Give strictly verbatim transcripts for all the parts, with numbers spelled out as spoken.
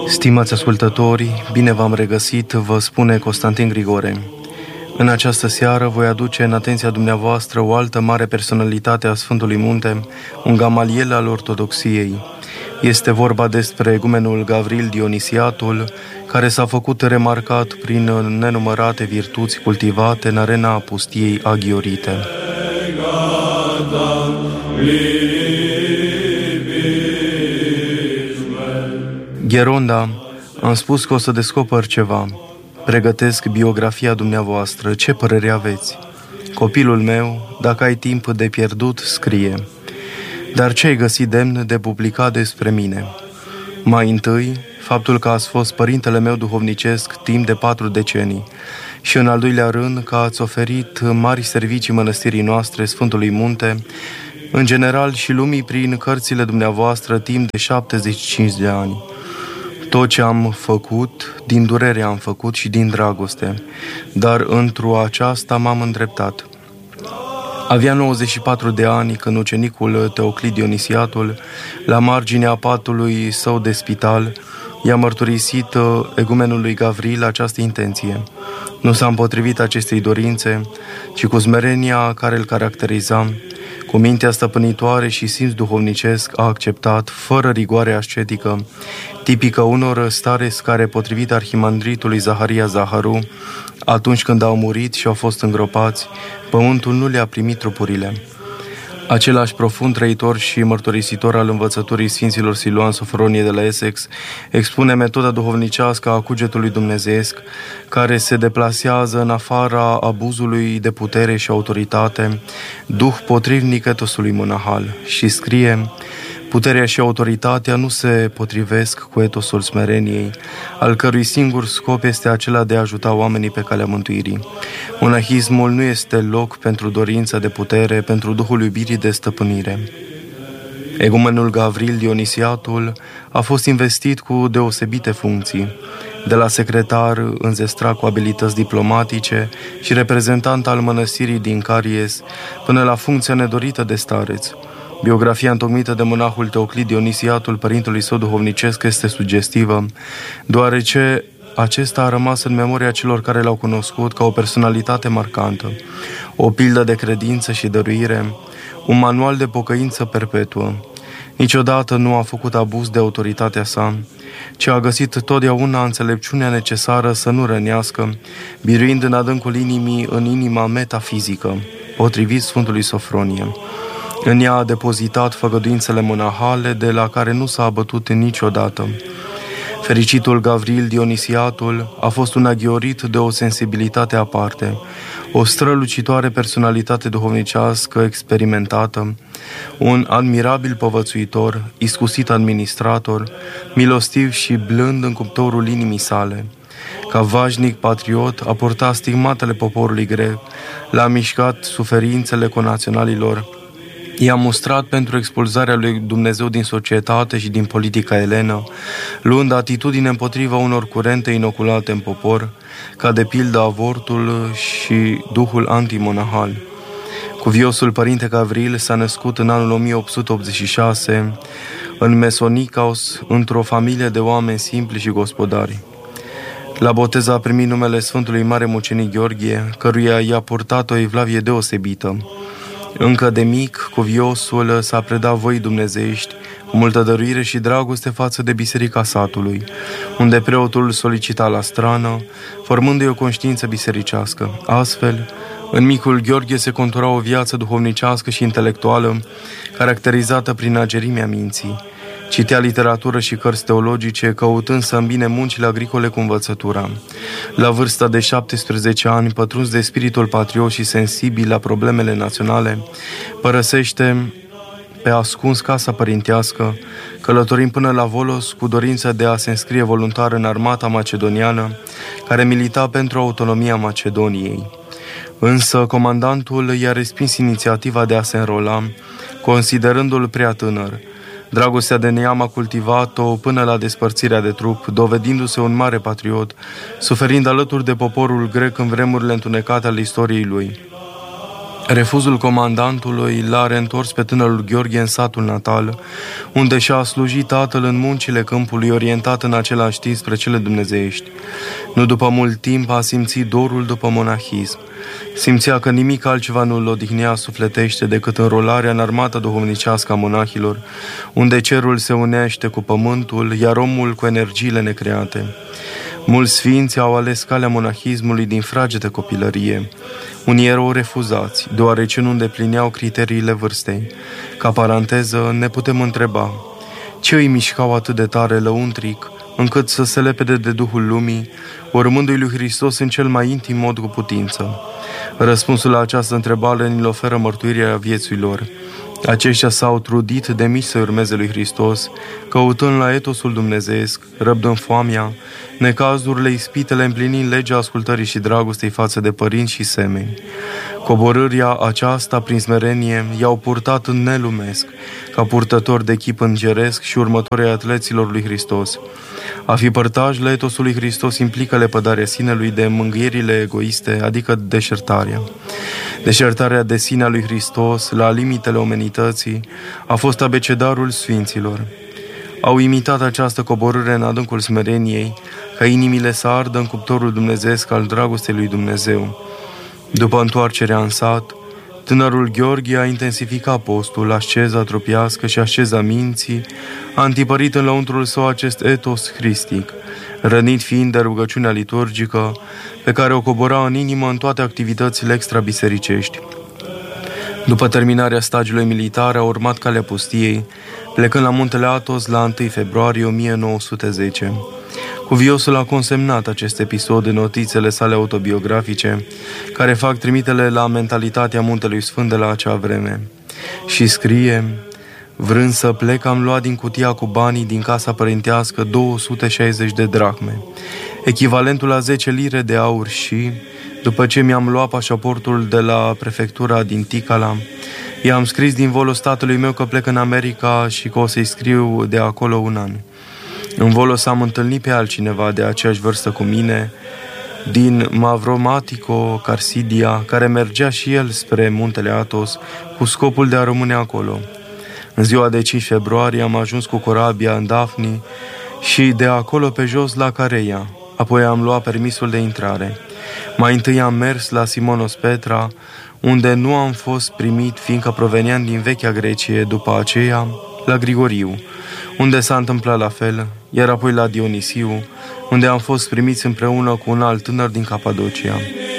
Stimați ascultători, bine v-am regăsit, vă spune Constantin Grigore. În această seară voi aduce în atenția dumneavoastră o altă mare personalitate a Sfântului Munte, un Gamaliel al Ortodoxiei. Este vorba despre egumenul Gavril Dionisiatul, care s-a făcut remarcat prin nenumărate virtuți cultivate în arena pustiei aghiorite. Gheronda, am spus că o să descoper ceva. Pregătesc biografia dumneavoastră. Ce părere aveți? Copilul meu, dacă ai timp de pierdut, scrie. Dar ce ai găsit demn de publicat despre mine? Mai întâi, faptul că ați fost părintele meu duhovnicesc timp de patru decenii și în al doilea rând că ați oferit mari servicii mănăstirii noastre, Sfântului Munte, în general și lumii prin cărțile dumneavoastră timp de șaptezeci și cinci de ani. Tot ce am făcut, din durere am făcut și din dragoste, dar într-o aceasta m-am îndreptat. Avea nouăzeci și patru de ani când ucenicul Teoclid Dionisiatul, la marginea patului său de spital, i-a mărturisit egumenului Gavril această intenție. Nu s-a împotrivit acestei dorințe, ci cu smerenia care îl caracteriza, cu mintea stăpânitoare și simț duhovnicesc, a acceptat, fără rigoare ascetică, tipică unor stares care, potrivit arhimandritului Zaharia Zaharu, atunci când au murit și au fost îngropați, pământul nu le-a primit trupurile. Același profund trăitor și mărturisitor al învățăturii Sfinților Siluan Sofronie de la Essex expune metoda duhovnicească a cugetului dumnezeiesc, care se deplasează în afara abuzului de putere și autoritate, duh potrivnic etosului monahal, și scrie: puterea și autoritatea nu se potrivesc cu etosul smereniei, al cărui singur scop este acela de a ajuta oamenii pe calea mântuirii. Monahismul nu este loc pentru dorința de putere, pentru duhul iubirii de stăpânire. Egumenul Gavril Dionisiatul a fost investit cu deosebite funcții, de la secretar înzestrat cu abilități diplomatice și reprezentant al mănăstirii din Caries, până la funcția nedorită de stareț. Biografia întocmită de monahul Teoclid Dionisiatul, părintelui său duhovnicesc, este sugestivă, deoarece acesta a rămas în memoria celor care l-au cunoscut ca o personalitate marcantă, o pildă de credință și dăruire, un manual de pocăință perpetuă. Niciodată nu a făcut abuz de autoritatea sa, ci a găsit totdeauna înțelepciunea necesară să nu rănească, biruind în adâncul inimii, în inima metafizică, potrivit Sfântului Sofronie. În ea a depozitat făgăduințele monahale de la care nu s-a abătut niciodată. Fericitul Gavril Dionisiatul a fost un aghiorit de o sensibilitate aparte, o strălucitoare personalitate duhovnicească experimentată, un admirabil povățuitor, iscusit administrator, milostiv și blând în cuptorul inimii sale. Ca vașnic patriot, a purtat stigmatele poporului grec, l-a mișcat suferințele conaționalilor, i-a mustrat pentru expulzarea lui Dumnezeu din societate și din politica elenă, luând atitudine împotriva unor curente inoculate în popor, ca de pildă avortul și duhul antimonahal. Cuviosul părinte Gavril s-a născut în anul o mie opt sute optzeci și șase în Mesonicaos, într-o familie de oameni simpli și gospodari. La botez a primit numele Sfântului Mare Mucenic Gheorghe, căruia i-a purtat o evlavie deosebită. Încă de mic, cuviosul s-a predat voii dumnezeiești, cu multă dăruire și dragoste față de biserica satului, unde preotul îl solicita la strană, formându-i o conștiință bisericească. Astfel, în micul Gheorghe se contura o viață duhovnicească și intelectuală, caracterizată prin agerimea minții. Citea literatură și cărți teologice, căutând să îmbine muncile agricole cu învățătura. La vârsta de șaptesprezece ani, pătruns de spiritul patriot și sensibil la problemele naționale, părăsește pe ascuns casa părintească, călătorind până la Volos cu dorința de a se înscrie voluntar în armata macedoniană, care milita pentru autonomia Macedoniei. Însă comandantul i-a respins inițiativa de a se înrola, considerându-l prea tânăr. Dragostea de neam a cultivat-o până la despărțirea de trup, dovedindu-se un mare patriot, suferind alături de poporul grec în vremurile întunecate ale istoriei lui. Refuzul comandantului l-a reîntors pe tânărul Gheorghe în satul natal, unde și-a slujit tatăl în muncile câmpului, orientat în același timp spre cele dumnezeiești. Nu după mult timp a simțit dorul după monahism. Simțea că nimic altceva nu îl odihnea sufletește decât înrolarea în armata duhovnicească a monahilor, unde cerul se unește cu pământul, iar omul cu energiile necreate. Mulți sfinți au ales calea monahismului din fragedă copilărie. Unii erau refuzați, deoarece nu îndeplineau criteriile vârstei. Ca paranteză, ne putem întreba, ce îi mișcau atât de tare lăuntric, încât să se lepede de Duhul lumii, urmându-i lui Hristos în cel mai intim mod cu putință? Răspunsul la această întrebare ni-l oferă mărturirea vieții lor. Aceștia s-au trudit de mici să urmeze lui Hristos, căutând la etosul dumnezeiesc, răbdând foamea, necazurile, ispitele, împlinind legea ascultării și dragostei față de părinți și semeni. Coborârea aceasta prin smerenie i-au purtat în nelumesc, ca purtători de chip îngeresc și următorii atleților lui Hristos. A fi părtaș la etosul lui Hristos implică lepădarea sinelui de mângâierile egoiste, adică deșertarea. Deșertarea de sine a lui Hristos, la limitele omenității, a fost abecedarul sfinților. Au imitat această coborâre în adâncul smereniei, ca inimile să ardă în cuptorul dumnezeiesc al dragostei lui Dumnezeu. După întoarcerea în sat, tânărul Gheorghe a intensificat postul, asceza trupească și asceza minții, a întipărit în lăuntrul său acest etos hristic, rănit fiind de rugăciunea liturgică, pe care o cobora în inimă în toate activitățile extrabisericești. După terminarea stagiului militar, a urmat calea pustiei, plecând la muntele Athos la întâi februarie o mie nouă sute zece. Cuviosul a consemnat acest episod în notițele sale autobiografice, care fac trimitele la mentalitatea Muntelui Sfânt de la acea vreme. Și scrie: vrând să plec, am luat din cutia cu banii din casa părintească două sute șaizeci de drahme, echivalentul la zece lire de aur și, după ce mi-am luat pașaportul de la prefectura din Ticala, i-am scris din volul statului meu că plec în America și că o să-i scriu de acolo un an. În Volos am întâlnit pe altcineva de aceeași vârstă cu mine, din Mavromatico, Carsidia, care mergea și el spre muntele Athos cu scopul de a rămâne acolo. În ziua de cinci februarie am ajuns cu corabia în Dafni și de acolo pe jos la Careia. Apoi am luat permisul de intrare. Mai întâi am mers la Simonos Petra, unde nu am fost primit, fiindcă proveneam din vechea Grecie, după aceea la Grigoriu, unde s-a întâmplat la fel, iar apoi la Dionisiu, unde am fost primiți împreună cu un alt tânăr din Capadocia.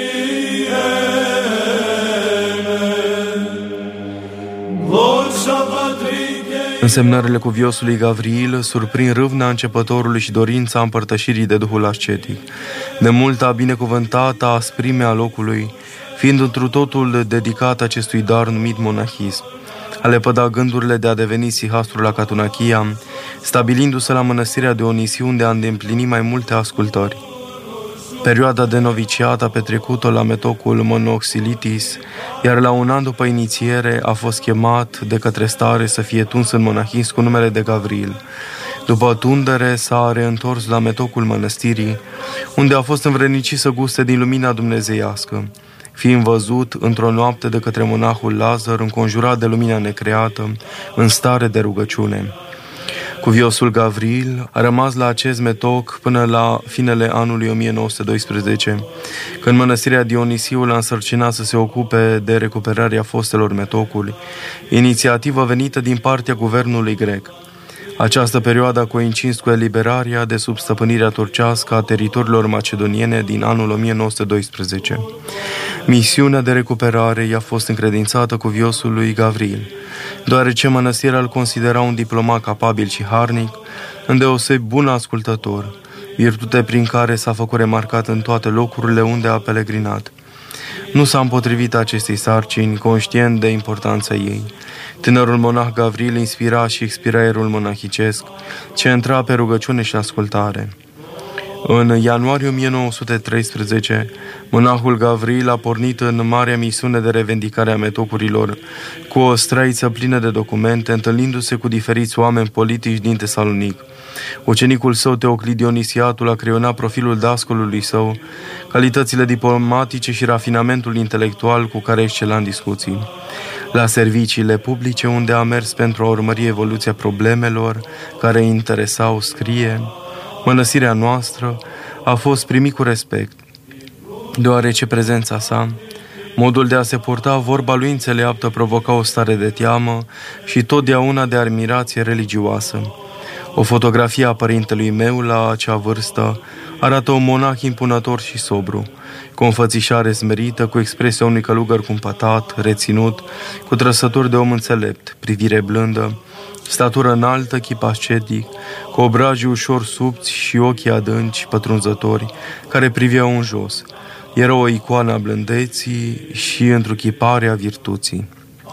Însemnările cuviosului Gavriil surprind râvna începătorului și dorința împărtășirii de Duhul ascetic. De mult a binecuvântată asprimea locului, fiind întru totul dedicat acestui dar numit monahism. A lepăda gândurile de a deveni sihastru la Catunachia, stabilindu-se la mănăstirea Dionisiu, unde a îndeplinit mai multe ascultări. Perioada de noviciat a petrecut-o la metocul Monoxilitis, iar la un an după inițiere a fost chemat de către stare să fie tuns în monahism cu numele de Gavril. După tundere s-a reîntors la metocul mănăstirii, unde a fost învrednicit să guste din lumina dumnezeiască, fiind văzut într-o noapte de către monahul Lazar, înconjurat de lumina necreată, în stare de rugăciune. Cuviosul Gavril a rămas la acest metoc până la finele anului o mie nouă sute doisprezece, când mănăstirea Dionisiu l-a însărcinat să se ocupe de recuperarea fostelor metocuri, inițiativă venită din partea guvernului grec. Această perioadă a coincis cu eliberarea de sub stăpânirea turcească a teritoriilor macedoniene din anul o mie nouă sute doisprezece. Misiunea de recuperare i-a fost încredințată cuviosului Gavril, deoarece mănăstirea îl considera un diplomat capabil și harnic, îndeosebi bun ascultător, virtute prin care s-a făcut remarcat în toate locurile unde a pelegrinat. Nu s-a împotrivit acestei sarcini, conștient de importanța ei. Tânărul monah Gavril inspira și expira aerul monahicesc, ce intra pe rugăciune și ascultare. În ianuarie o mie nouă sute treisprezece, monahul Gavril a pornit în marea misiune de revendicare a metocurilor, cu o straiță plină de documente, întâlnindu-se cu diferiți oameni politici din Tesalonic. Ucenicul său, Teoclid Dionisiatul, a creionat profilul dascălului său, calitățile diplomatice și rafinamentul intelectual cu care excela în discuții. La serviciile publice, unde a mers pentru a urmări evoluția problemelor care îi interesau, scrie: mănăstirea noastră a fost primit cu respect, deoarece prezența sa, modul de a se purta, vorba lui înțeleaptă provoca o stare de teamă și totdeauna de admirație religioasă. O fotografie a părintelui meu la acea vârstă arată un monah impunător și sobru, cu o înfățișare smerită, cu expresia unui călugăr cumpătat, reținut, cu trăsături de om înțelept, privire blândă, statură înaltă, chip ascetic, cu obrajii ușor subți și ochii adânci, pătrunzători, care priveau în jos. Era o icoană a blândeții și întruchipare a virtuții.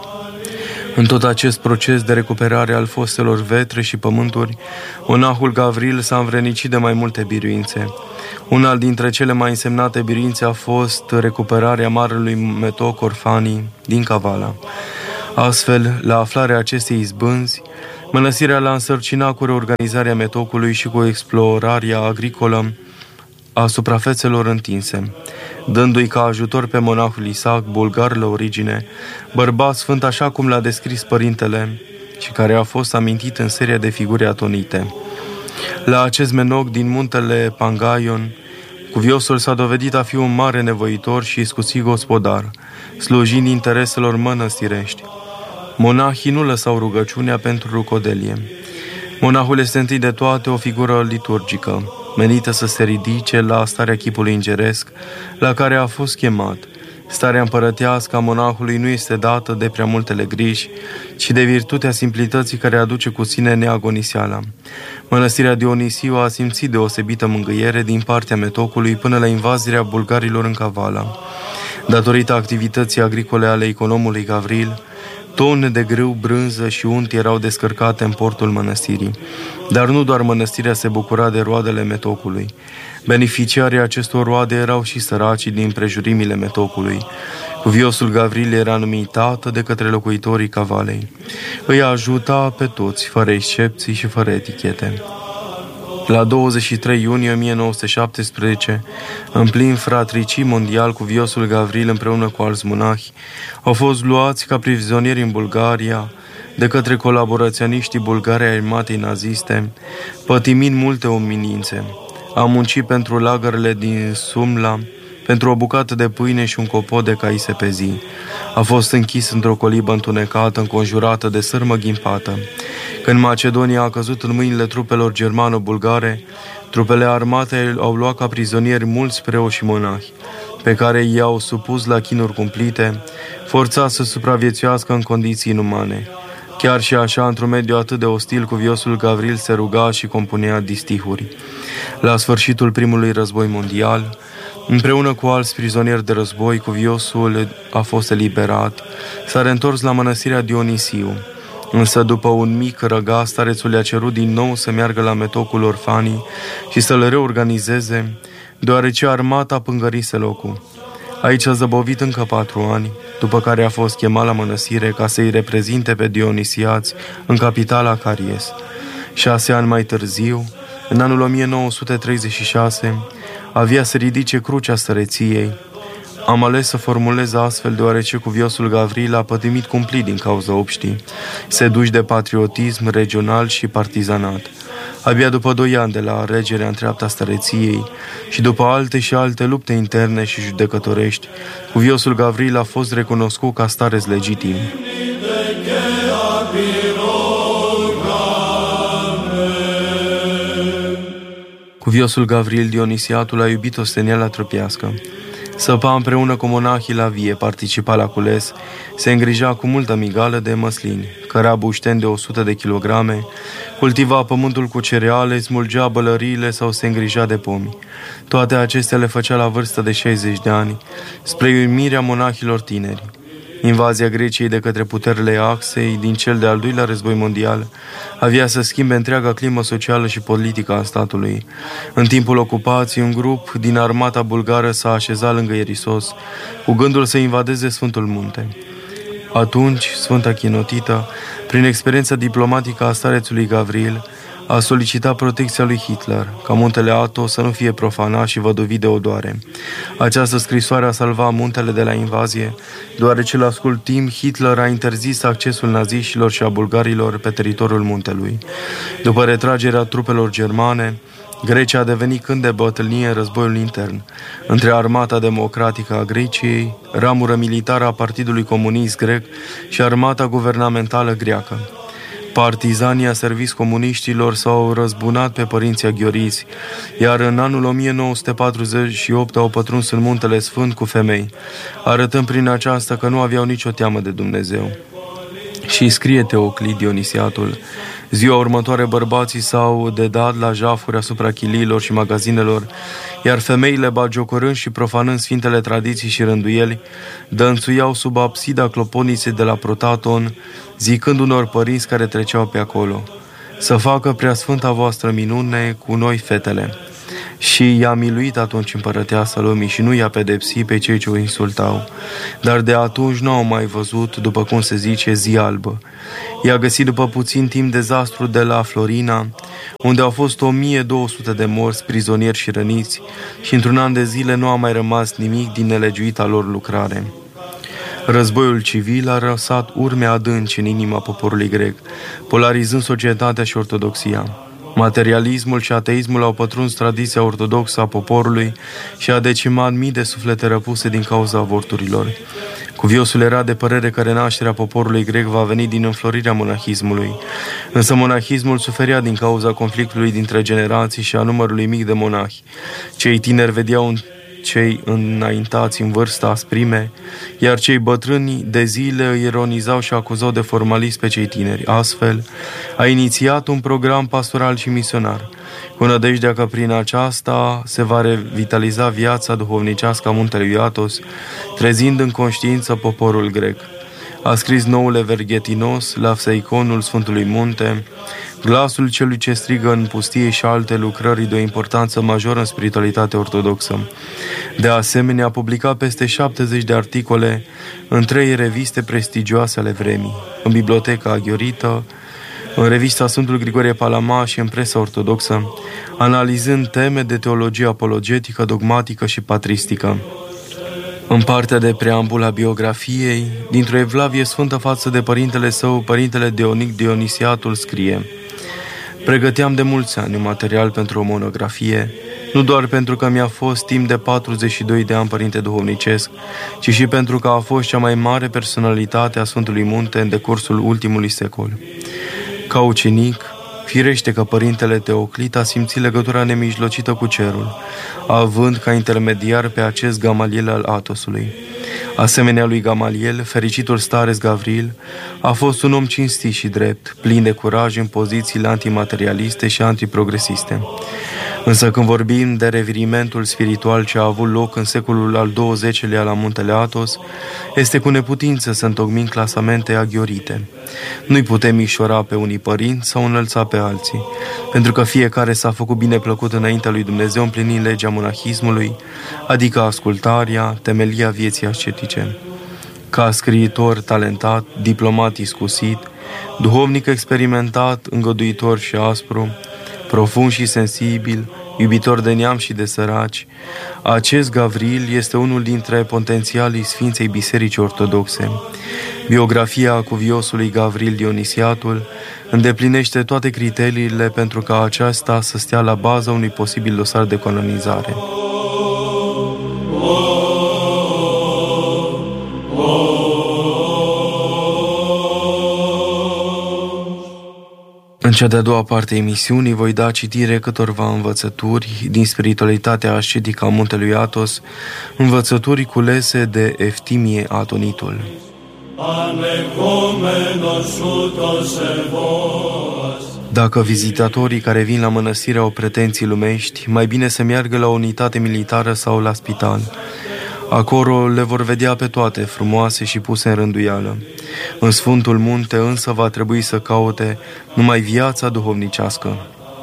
În tot acest proces de recuperare al fostelor vetre și pământuri, monahul Gavril s-a învrednicit de mai multe biruințe. Una dintre cele mai însemnate biruințe a fost recuperarea marelui metoc Orfanii din Kavala. Astfel, la aflarea acestei izbânzi, mănăstirea l-a însărcinat cu reorganizarea metocului și cu explorarea agricolă a suprafețelor întinse, dându-i ca ajutor pe monahul Isaac, bulgar la origine, bărbat sfânt așa cum l-a descris părintele și care a fost amintit în seria de figuri atonite. La acest menoc din muntele Pangaion, cuviosul s-a dovedit a fi un mare nevoitor și iscusit gospodar, slujind intereselor mănăstirești. Monahii nu lăsau rugăciunea pentru rucodelie. Monahul este întâi de toate o figură liturgică, menită să se ridice la starea chipului îngeresc, la care a fost chemat. Starea împărătească a monahului nu este dată de prea multele griji, ci de virtutea simplității care aduce cu sine neagoniseala. Mănăstirea Dionisiu a simțit deosebită mângâiere din partea metocului până la invazirea bulgarilor în Kavala. Datorită activității agricole ale economului Gavril, tone de grâu, brânză și unt erau descărcate în portul mănăstirii. Dar nu doar mănăstirea se bucura de roadele metocului. Beneficiarii acestor roade erau și săracii din prejurimile metocului. Cuviosul Gavril era numit tată de către locuitorii Kavalei. Îi ajuta pe toți, fără excepții și fără etichete. La douăzeci și trei iunie o mie nouă sute șaptesprezece, în plin fratricii mondial, cuviosul Gavril împreună cu alți monahi au fost luați ca prizonieri în Bulgaria de către colaboraționiștii bulgari ai armatei naziste, pătimind multe umilințe. A muncit pentru lagărele din Sumla, pentru o bucată de pâine și un copot de caise pe zi. A fost închis într-o colibă întunecată, înconjurată de sârmă ghimpată. Când Macedonia a căzut în mâinile trupelor germano-bulgare, trupele armatei au luat ca prizonieri mulți preoți și monahi, pe care i-au supus la chinuri cumplite, forțați să supraviețuiască în condiții inumane. Chiar și așa, într-un mediu atât de ostil, cuviosul Gavril se ruga și compunea distihuri. La sfârșitul primului război mondial, împreună cu alți prizonieri de război, cuviosul a fost eliberat, s-a reîntors la mănăstirea Dionisiu. Însă, după un mic răgaz, starețul i-a cerut din nou să meargă la metocul Orfanii și să-l reorganizeze, deoarece armata pângărise locul. Aici a zăbovit încă patru ani, după care a fost chemat la mănăstire ca să-i reprezinte pe dionisiați în capitala Caries. Șase ani mai târziu, în anul o mie nouă sute treizeci și șase, avea să ridice crucea stăreției. Am ales să formulez astfel deoarece cuviosul Gavril a pătimit cumplit din cauza obștii, seduși de patriotism regional și partizanat. Abia după doi ani de la alegerea în treapta stăreției și după alte și alte lupte interne și judecătorești, cuviosul Gavril a fost recunoscut ca stareț legitim. Cuviosul Gavril Dionisiatul a iubit osteniala trupească. Săpa împreună cu monahii la vie, participa la cules, se îngrija cu multă migală de măslini, căra bușteni de o sută de kilograme, cultiva pământul cu cereale, smulgea bălăriile sau se îngrija de pomi. Toate acestea le făcea la vârstă de șaizeci de ani, spre uimirea monahilor tineri. Invazia Greciei de către puterile Axei din cel de-al doilea război mondial avea să schimbe întreaga climă socială și politică a statului. În timpul ocupației, un grup din armata bulgară s-a așezat lângă Ierisos, cu gândul să invadeze Sfântul Munte. Atunci, Sfânta Chinotită, prin experiența diplomatică a starețului Gavril, a solicitat protecția lui Hitler, ca muntele Athos să nu fie profanat și văduvit de odoare. Această scrisoare a salvat muntele de la invazie, deoarece la scurt timp Hitler a interzis accesul naziștilor și a bulgarilor pe teritoriul muntelui. După retragerea trupelor germane, Grecia a devenit câmp de bătălie în războiul intern între armata democratică a Greciei, ramură militară a Partidului Comunist Grec și armata guvernamentală greacă. Partizanii aserviți comuniștilor s-au răzbunat pe părinții aghioriți, iar în anul o mie nouă sute patruzeci și opt au pătruns în Muntele Sfânt cu femei, arătând prin aceasta că nu aveau nicio teamă de Dumnezeu. Și scrie Teoclit Dionisiatul: ziua următoare bărbații s-au dedat la jafuri asupra chiliilor și magazinelor, iar femeile, bagiocorând și profanând sfintele tradiții și rânduieli, dănțuiau sub absida cloponiței de la Protaton, zicând unor părinți care treceau pe acolo: să facă preasfânta voastră minune cu noi fetele. Și i-a miluit atunci împărăteasa lumii și nu i-a pedepsit pe cei ce o insultau. Dar de atunci nu au mai văzut, după cum se zice, zi albă. I-a găsit după puțin timp dezastru de la Florina, unde au fost o mie două sute de morți, prizonieri și răniți, și într-un an de zile nu a mai rămas nimic din nelegiuita lor lucrare. Războiul civil a lăsat urme adânci în inima poporului grec, polarizând societatea și ortodoxia. Materialismul și ateismul au pătruns tradiția ortodoxă a poporului și a decimat mii de suflete răpuse din cauza avorturilor. Cuviosul era de părere că renașterea poporului grec va veni din înflorirea monahismului, însă monahismul suferea din cauza conflictului dintre generații și a numărului mic de monahi. Cei tineri vedeau cei înaintați în vârstă asprime, iar cei bătrâni de zile îi ironizau și acuzau de formalism pe cei tineri. Astfel, a inițiat un program pastoral și misionar, cu nădejdea că prin aceasta se va revitaliza viața duhovnicească a muntelui Athos, trezind în conștiință poporul grec. A scris noul Everghetinos, Lapseiconul Sfântului Munte, Glasul celui ce strigă în pustie și alte lucrări de o importanță majoră în spiritualitatea ortodoxă. De asemenea, a publicat peste șaptezeci de articole în trei reviste prestigioase ale vremii, în Biblioteca Aghiorită, în revista Sfântul Grigorie Palama și în presa ortodoxă, analizând teme de teologie apologetică, dogmatică și patristică. În partea de preambul a biografiei, dintr-o evlavie sfântă față de părintele său, părintele Dionic Dionisiatul scrie: pregăteam de mulți ani un material pentru o monografie, nu doar pentru că mi-a fost timp de patruzeci și doi de ani părinte duhovnicesc, ci și pentru că a fost cea mai mare personalitate a Sfântului Munte în decursul ultimului secol. Ca ucenic, firește că părintele Teoclit a simțit legătura nemijlocită cu cerul, având ca intermediar pe acest Gamaliel al Athosului. Asemenea lui Gamaliel, fericitul stareț Gavril a fost un om cinstit și drept, plin de curaj în pozițiile antimaterialiste și antiprogresiste. Însă când vorbim de revirimentul spiritual ce a avut loc în secolul al douăzecilea la muntele Athos, este cu neputință să întocmim clasamente aghiorite. Nu-i putem mișora pe unii părinți sau înălța pe alții, pentru că fiecare s-a făcut bine plăcut înaintea lui Dumnezeu împlinind legea monahismului, adică ascultarea, temelia vieții ascetice. Ca scriitor talentat, diplomat iscusit, duhovnic experimentat, îngăduitor și aspru, profund și sensibil, iubitor de neam și de săraci, acest Gavril este unul dintre potențialii Sfinței Biserici Ortodoxe. Biografia cuviosului Gavril Dionisiatul îndeplinește toate criteriile pentru ca aceasta să stea la baza unui posibil dosar de canonizare. În cea de-a doua parte a emisiunii voi da citire câtorva învățături din spiritualitatea ascetică a muntelui Athos, învățături culese de Eftimie Atonitul. Dacă vizitatorii care vin la mănăstire au pretenții lumești, mai bine să meargă la o unitate militară sau la spital. Acolo le vor vedea pe toate frumoase și puse în rânduială. În Sfântul Munte însă va trebui să caute numai viața duhovnicească.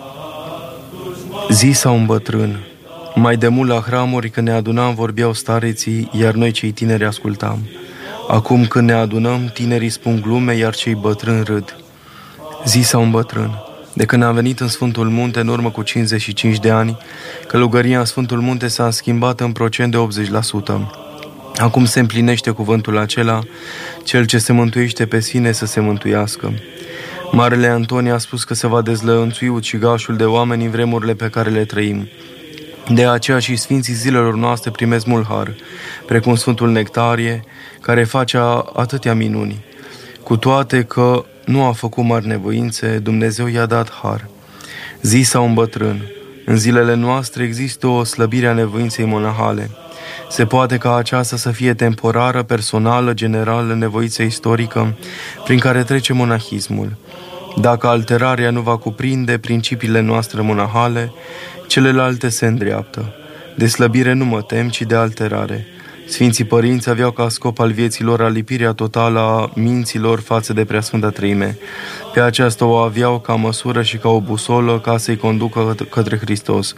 Zisa un bătrân: mai de mult la hramuri când ne adunam vorbeau stareții, iar noi cei tineri ascultam. Acum când ne adunăm, tinerii spun glume, iar cei bătrâni râd. Zisa un bătrân: de când am venit în Sfântul Munte în urmă cu cincizeci și cinci de ani, călugăria în Sfântul Munte s-a schimbat în procent de optzeci la sută. Acum se împlinește cuvântul acela: cel ce se mântuiește pe sine să se mântuiască. Marele Antonie a spus că se va dezlănțui ucigașul de oameni în vremurile pe care le trăim. De aceea și Sfinții zilelor noastre primesc mult har, precum Sfântul Nectarie, care face atâtea minuni. Cu toate că nu a făcut mari nevoințe, Dumnezeu i-a dat har. Zisa un bătrân: în zilele noastre există o slăbire a nevoinței monahale. Se poate ca aceasta să fie temporară, personală, generală, nevoință istorică, prin care trece monahismul. Dacă alterarea nu va cuprinde principiile noastre monahale, celelalte se îndreaptă. De slăbire nu mă tem, ci de alterare. Sfinții părinți aveau ca scop al vieții lor alipirea totală a minților față de Preasfânta Treime. Pe aceasta o aveau ca măsură și ca o busolă ca să-i conducă către Hristos.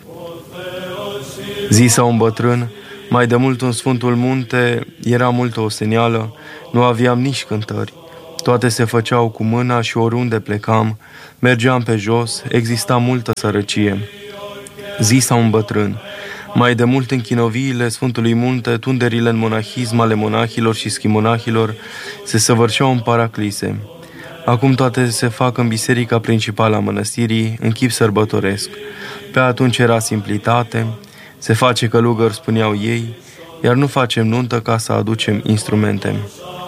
Zisa un bătrân: mai de mult în Sfântul Munte era multă oseneală, nu aveam nici cântări. Toate se făceau cu mâna și oriunde plecam, mergeam pe jos, exista multă sărăcie. Zisa un bătrân: mai de mult în chinoviile Sfântului Munte, tunderile în monahism ale monahilor și schimonahilor se săvârșeau în paraclise. Acum toate se fac în biserica principală a mănăstirii, în chip sărbătoresc. Pe atunci era simplitate, se face călugări, spuneau ei, iar nu facem nuntă ca să aducem instrumente.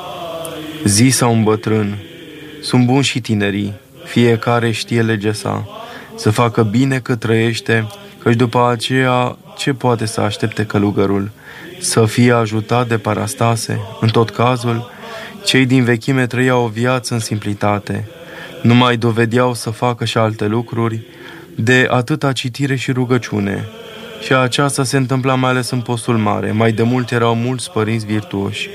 Zisa un bătrân: sunt buni și tinerii, fiecare știe legea sa, să facă bine cât trăiește, căci după aceea ce poate să aștepte călugărul? Să fie ajutat de parastase. În tot cazul, cei din vechime trăiau o viață în simplitate. Nu mai dovedeau să facă și alte lucruri, de atâta citire și rugăciune. Și aceasta se întâmpla mai ales în postul mare. Mai de mult erau mulți părinți virtuoși.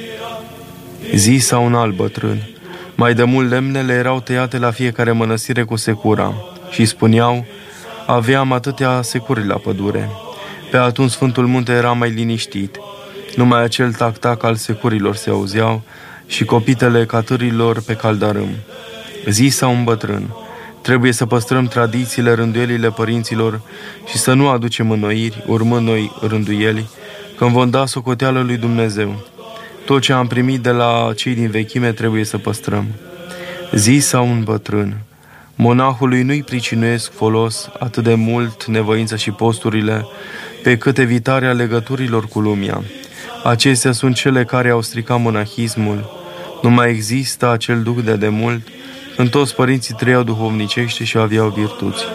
Zisa un alt bătrân: mai de mult lemnele erau tăiate la fiecare mănăstire cu secura. Și spuneau: aveam atâtea securi la pădure. Pe atunci Sfântul Munte era mai liniștit. Numai acel tac-tac al securilor se auzeau și copitele catârilor pe caldarâm. Zisa un bătrân: trebuie să păstrăm tradițiile, rânduielile părinților și să nu aducem înnoiri, urmând noi rânduieli, când vom da socoteală lui Dumnezeu. Tot ce am primit de la cei din vechime trebuie să păstrăm. Zisa un bătrân: monahului nu-i pricinuiesc folos atât de mult nevoința și posturile, pe cât evitarea legăturilor cu lumea. Acestea sunt cele care au stricat monahismul. Nu mai există acel duh de demult, când toți părinții trăiau duhovnicește și aveau virtuți.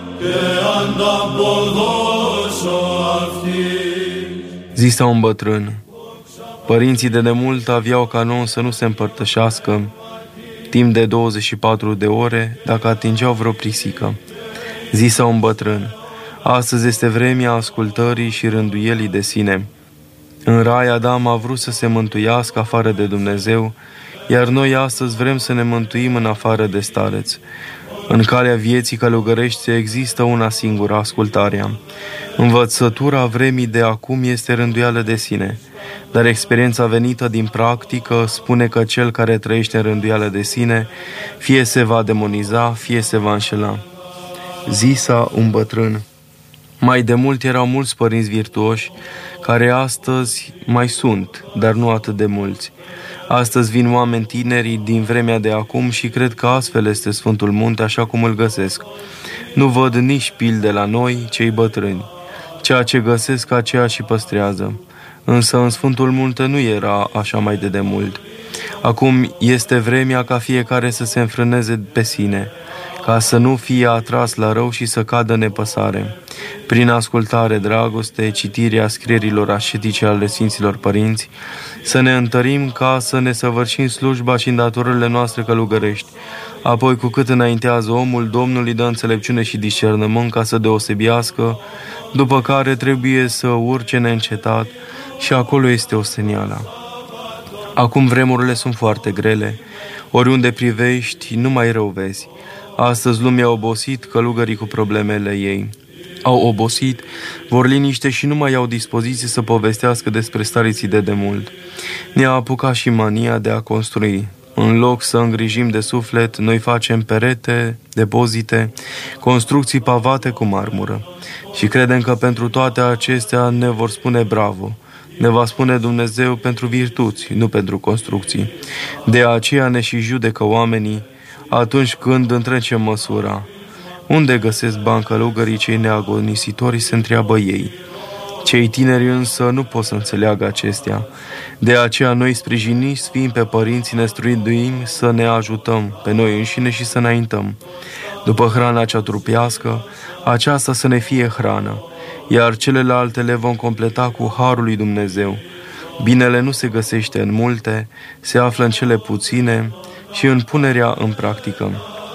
Zisa un bătrân: părinții de demult aveau canon să nu se împărtășească timp de douăzeci și patru de ore dacă atingeau vreo prisică. Zisa un bătrân: astăzi este vremea ascultării și rânduielii de sine. În rai Adam a vrut să se mântuiască afară de Dumnezeu, iar noi astăzi vrem să ne mântuim în afară de stareț. În calea vieții călugărești există una singură, ascultarea. Învățătura vremii de acum este rânduială de sine, dar experiența venită din practică spune că cel care trăiește în rânduială de sine fie se va demoniza, fie se va înșela. Zisa un bătrân: mai de mult erau mulți părinți virtuoși, care astăzi mai sunt, dar nu atât de mulți. Astăzi vin oameni tineri din vremea de acum și cred că astfel este Sfântul Munte așa cum îl găsesc. Nu văd nici pilde la noi, cei bătrâni. Ceea ce găsesc, aceea și păstrează. Însă în Sfântul Munte nu era așa mai de demult. Acum este vremea ca fiecare să se înfrâneze pe sine, ca să nu fie atras la rău și să cadă nepăsare. Prin ascultare, dragoste, citirea scrierilor ascetice ale Sfinților Părinți, să ne întărim ca să ne săvârșim slujba și îndatorările noastre călugărești, Apoi, cu cât înaintează omul, Domnul îi dă înțelepciune și discernământ ca să deosebească, după care trebuie să urce neîncetat și acolo este osteniala. Acum vremurile sunt foarte grele, oriunde privești, numai rău vezi. Astăzi lumea a obosit, călugării cu problemele ei au obosit, vor liniște și nu mai au dispoziție să povestească despre stariții de demult. Ne-a apucat și mania de a construi. În loc să îngrijim de suflet, noi facem perete, depozite, construcții pavate cu marmură. Și credem că pentru toate acestea ne vor spune bravo. Ne va spune Dumnezeu pentru virtuți, nu pentru construcții. De aceea ne și judecă oamenii atunci când întrecem măsura. Unde găsesc bani călugării cei neagonisitori, se întreabă ei. Cei tineri însă nu pot să înțeleagă acestea. De aceea noi sprijiniți fiind pe părinții, ne struiduim să ne ajutăm pe noi înșine și să înaintăm. După hrana cea trupească, aceasta să ne fie hrană, iar celelalte le vom completa cu harul lui Dumnezeu. Binele nu se găsește în multe, se află în cele puține și în punerea în practică.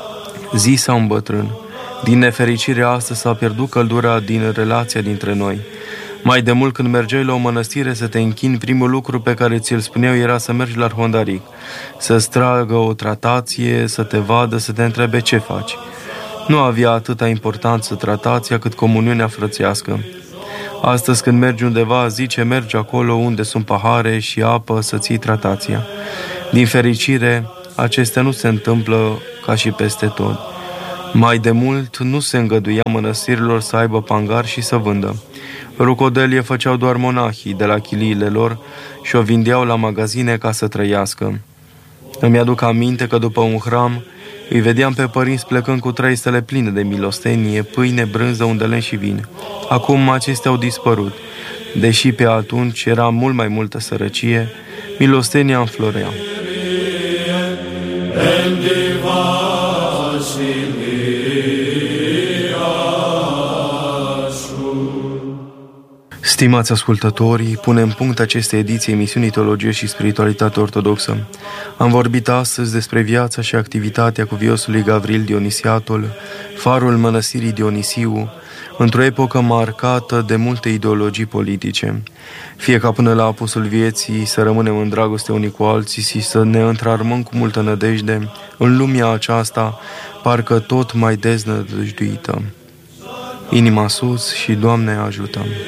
Zi sau un bătrân, din nefericire astăzi s-a pierdut căldura din relația dintre noi. Mai de mult când mergeai la o mănăstire să te închini, primul lucru pe care ți-l spuneau era să mergi la arhondaric, să-ți tragă o tratație, să te vadă, să te întrebe ce faci. Nu avea atâta importanță tratația cât comuniunea frățească. Astăzi când mergi undeva, zice mergi acolo unde sunt pahare și apă să-ți iei tratația. Din fericire, acestea nu se întâmplă ca și peste tot. Mai de mult nu se îngăduia mănăstirilor să aibă pangar și să vândă. Rucodelie făceau doar monahii de la chiliile lor și o vindeau la magazine ca să trăiască. Îmi aduc aminte că după un hram îi vedeam pe părinți plecând cu traistele pline de milostenie, pâine, brânză, undelen și vin. Acum acestea au dispărut. Deși pe atunci era mult mai multă sărăcie, milostenia înflorea. Stimați ascultătorii, punem punct acestei ediții emisiunii Teologie și Spiritualitate Ortodoxă. Am vorbit astăzi despre viața și activitatea cuviosului Gavril Dionisiatul, farul mănăstirii Dionisiu, într-o epocă marcată de multe ideologii politice. Fie ca până la apusul vieții să rămânem în dragoste unii cu alții și să ne întrarmăm cu multă nădejde în lumea aceasta, parcă tot mai deznădăjduită. Inima sus și Doamne ajută!